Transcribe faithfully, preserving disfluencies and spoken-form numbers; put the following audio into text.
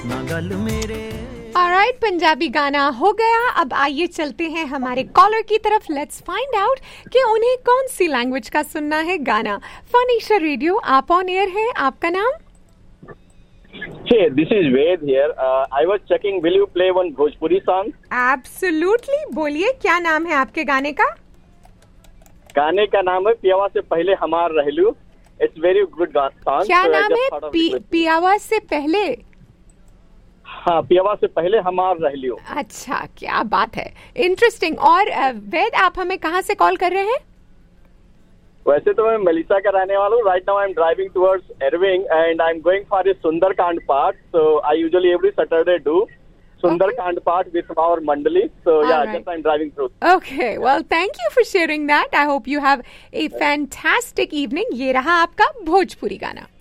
Alright, Punjabi गाना हो गया। अब आइए चलते हैं हमारे कॉलर की तरफ। लेट्स फाइंड आउट कि उन्हें कौन सी लैंग्वेज का सुनना है गाना। फन ईशा रेडियो, आप ऑन एयर है। आपका नाम? Hey, this is Ved here. Uh, I was checking, will you play one Bhojpuri song? Absolutely. बोलिए, क्या नाम है आपके गाने का? गाने का नाम है पियावा से पहले हमार रहलू। It's very good song. क्या so नाम है? पी, पियावा से पहले? हाँ, पियावा से पहले हमार रहलू। अच्छा, क्या बात है, इंटरेस्टिंग। और वेद, आप हमें कहाँ से कॉल कर रहे हैं? वैसे तो मैं मलिसा का रहने वाला हूँ। Right now I am driving towards एरविंग and I am going for a Sundarkand part. So I usually every Saturday do Sundarkand part with our मंडली। सो या just I am driving through. Okay, well thank you for sharing that. I hope you have a fantastic evening. ये रहा आपका भोजपुरी गाना।